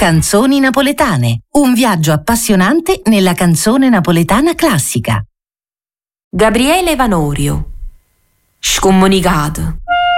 Canzoni napoletane, un viaggio appassionante nella canzone napoletana classica. Gabriele Vanorio, Scomunicato.